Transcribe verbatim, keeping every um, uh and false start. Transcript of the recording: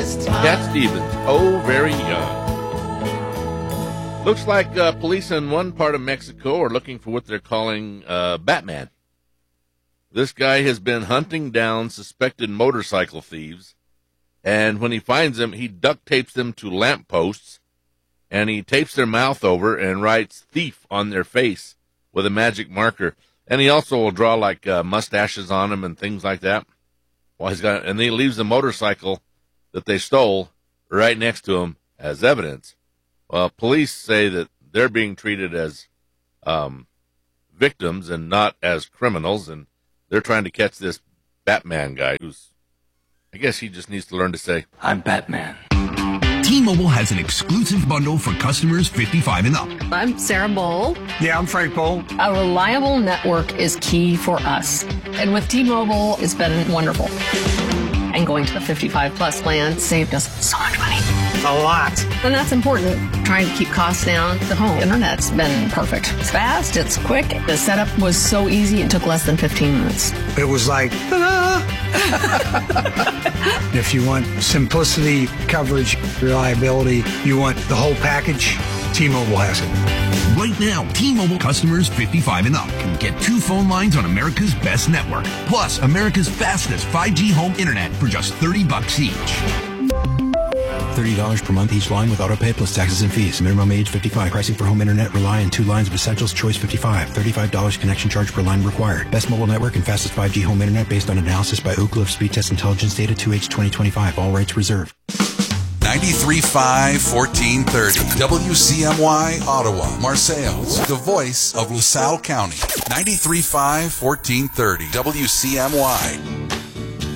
Cat Stevens, oh, very young. Looks like uh, police in one part of Mexico are looking for what they're calling uh, Batman. This guy has been hunting down suspected motorcycle thieves, and when he finds them, he duct tapes them to lampposts, and he tapes their mouth over and writes thief on their face with a magic marker. And he also will draw like uh, mustaches on them and things like that. Well, he's got, and he leaves the motorcycle that they stole right next to him as evidence. Well, police say that they're being treated as um, victims and not as criminals, and they're trying to catch this Batman guy who's, I guess he just needs to learn to say, I'm Batman. T-Mobile has an exclusive bundle for customers fifty-five and up. I'm Sarah Bowl. Yeah, I'm Frank Bowl. A reliable network is key for us. And with T-Mobile, it's been wonderful. And going to the fifty-five plus plan saved us so much money. A lot. And that's important. Trying to keep costs down. The home internet's been perfect. It's fast, it's quick. The setup was so easy, it took less than fifteen minutes. It was like, ta-da! If you want simplicity, coverage, reliability, you want the whole package, T-Mobile has it. Right now, T-Mobile customers fifty-five and up can get two phone lines on America's best network, plus America's fastest five G home internet for just thirty bucks each. thirty dollars per month each line with autopay plus taxes and fees. Minimum age fifty-five. Pricing for home internet rely on two lines of Essentials Choice fifty-five. thirty-five dollars connection charge per line required. Best mobile network and fastest five G home internet based on analysis by Ookla of Speed Test Intelligence data two H twenty twenty-five. All rights reserved. ninety-three point five, fourteen thirty. W C M Y, Ottawa, Marseilles, the voice of LaSalle County. ninety-three point five, fourteen thirty. W C M Y.